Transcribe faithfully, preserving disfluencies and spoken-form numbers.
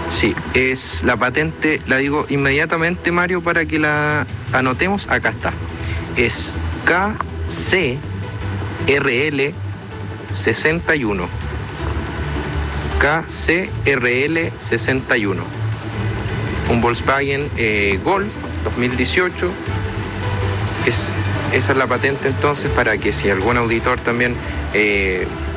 Sí, es la patente, la digo inmediatamente, Mario, para que la anotemos. Acá está. Es K C R L sesenta y uno. K C R L sesenta y uno. Un Volkswagen eh, Golf dos mil dieciocho. Es, esa es la patente entonces, para que si algún auditor también... Eh,